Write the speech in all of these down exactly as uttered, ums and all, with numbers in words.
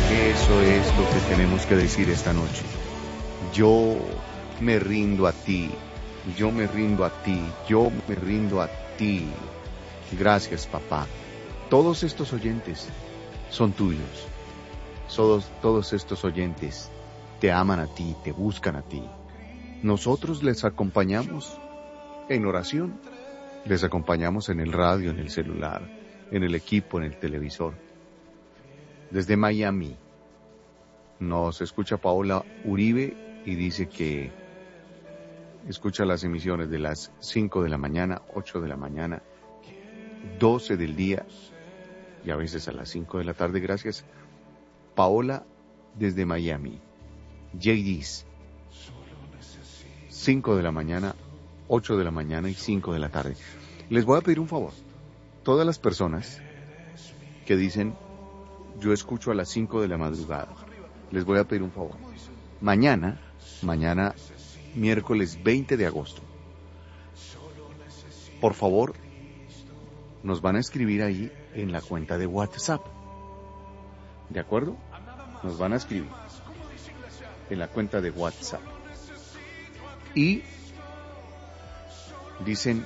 Eso es lo que tenemos que decir esta noche. Yo me rindo a ti, yo me rindo a ti, yo me rindo a ti. Gracias, papá. Todos estos oyentes son tuyos. Todos, todos estos oyentes te aman a ti, te buscan a ti. Nosotros les acompañamos en oración, les acompañamos en el radio, en el celular, en el equipo, en el televisor. Desde Miami nos escucha Paola Uribe y dice que escucha las emisiones de las cinco de la mañana, ocho de la mañana, doce del día y a veces a las cinco de la tarde. Gracias, Paola, desde Miami. J Ds, cinco de la mañana, ocho de la mañana y cinco de la tarde. Les voy a pedir un favor. Todas las personas que dicen, yo escucho a las cinco de la madrugada, les voy a pedir un favor. Mañana, mañana, miércoles veinte de agosto, por favor, nos van a escribir ahí en la cuenta de WhatsApp. ¿De acuerdo? Nos van a escribir en la cuenta de WhatsApp. Y dicen,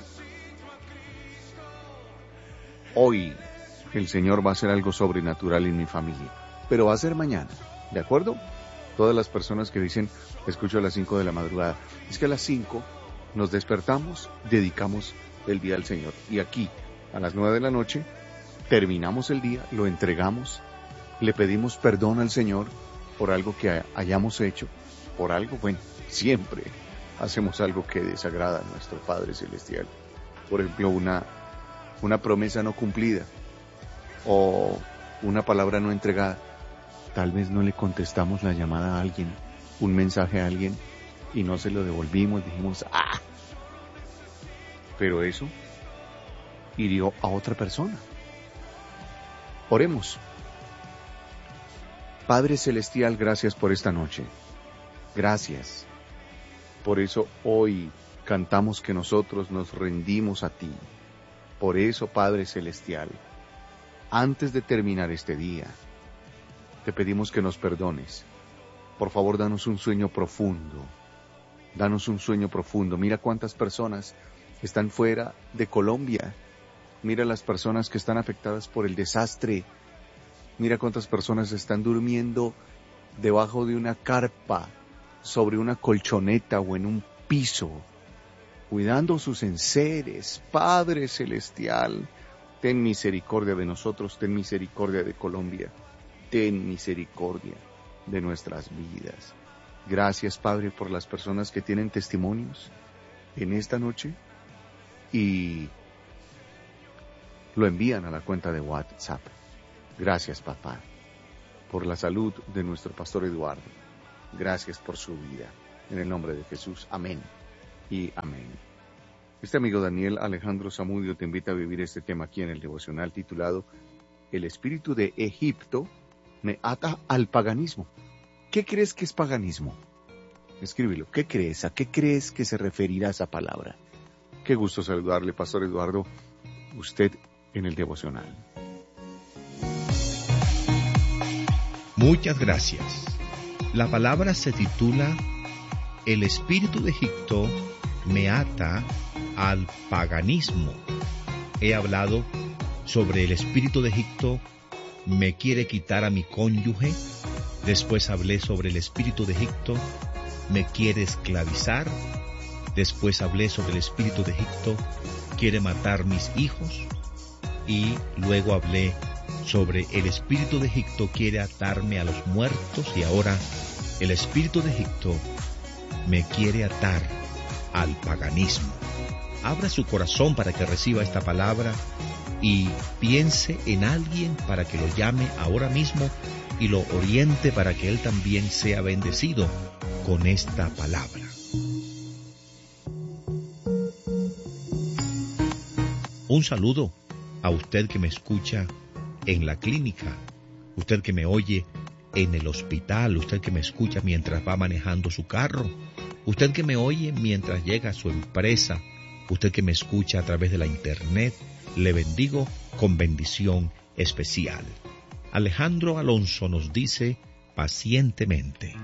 hoy el Señor va a hacer algo sobrenatural en mi familia, pero va a ser mañana, ¿de acuerdo? Todas las personas que dicen, escucho a las cinco de la madrugada, es que a las cinco nos despertamos, dedicamos el día al Señor. Y aquí, a las nueve de la noche, terminamos el día, lo entregamos, le pedimos perdón al Señor por algo que hayamos hecho, por algo, bueno, siempre hacemos algo que desagrada a nuestro Padre Celestial. Por ejemplo, una, una promesa no cumplida o una palabra no entregada. Tal vez no le contestamos la llamada a alguien, un mensaje a alguien y no se lo devolvimos, dijimos, ¡ah! Pero eso hirió a otra persona. Oremos. Padre Celestial, gracias por esta noche. Gracias. Por eso hoy cantamos que nosotros nos rendimos a ti. Por eso, Padre Celestial, antes de terminar este día, te pedimos que nos perdones. Por favor, danos un sueño profundo. Danos un sueño profundo. Mira cuántas personas están fuera de Colombia. Mira las personas que están afectadas por el desastre. Mira cuántas personas están durmiendo debajo de una carpa, sobre una colchoneta o en un piso, cuidando sus enseres. Padre Celestial, ten misericordia de nosotros, ten misericordia de Colombia, ten misericordia de nuestras vidas. Gracias, Padre, por las personas que tienen testimonios en esta noche y lo envían a la cuenta de WhatsApp. Gracias, papá, por la salud de nuestro pastor Eduardo. Gracias por su vida. En el nombre de Jesús, amén y amén. Este amigo Daniel Alejandro Zamudio te invita a vivir este tema aquí en el devocional titulado El espíritu de Egipto me ata al paganismo. ¿Qué crees que es paganismo? Escríbelo. ¿Qué crees? ¿A qué crees que se referirá esa palabra? Qué gusto saludarle, pastor Eduardo, usted en el devocional. Muchas gracias. La palabra se titula El espíritu de Egipto me ata al paganismo. He hablado sobre el espíritu de Egipto me quiere quitar a mi cónyuge. Después hablé sobre el espíritu de Egipto me quiere esclavizar. Después hablé sobre el espíritu de Egipto quiere matar mis hijos. Y luego hablé sobre el espíritu de Egipto quiere atarme a los muertos. Y ahora el espíritu de Egipto me quiere atar al paganismo. Abra su corazón para que reciba esta palabra y piense en alguien para que lo llame ahora mismo y lo oriente para que él también sea bendecido con esta palabra. Un saludo a usted que me escucha en la clínica, usted que me oye en el hospital, usted que me escucha mientras va manejando su carro, usted que me oye mientras llega a su empresa, usted que me escucha a través de la internet, le bendigo con bendición especial. Alejandro Alonso nos dice pacientemente.